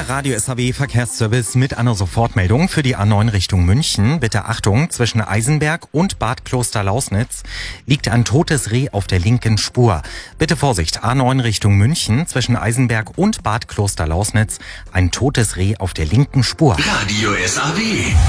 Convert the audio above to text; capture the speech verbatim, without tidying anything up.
Der Radio S A W Verkehrsservice mit einer Sofortmeldung für die A neun Richtung München. Bitte Achtung, zwischen Eisenberg und Bad Klosterlausnitz liegt ein totes Reh auf der linken Spur. Bitte Vorsicht, A neun Richtung München, zwischen Eisenberg und Bad Klosterlausnitz ein totes Reh auf der linken Spur. Radio S A W.